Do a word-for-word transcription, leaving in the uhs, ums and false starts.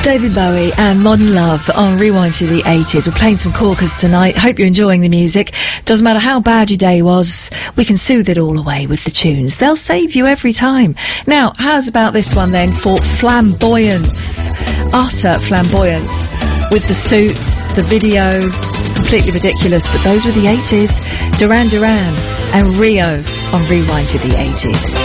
David Bowie and Modern Love on Rewind to the eighties. We're playing some corkers tonight. Hope you're enjoying the music. Doesn't matter how bad your day was, we can soothe it all away with the tunes. They'll save you every time. Now, how's about this one then for flamboyance? Utter flamboyance. With the suits, the video, completely ridiculous, but those were the eighties. Duran Duran and Rio on Rewind to the eighties.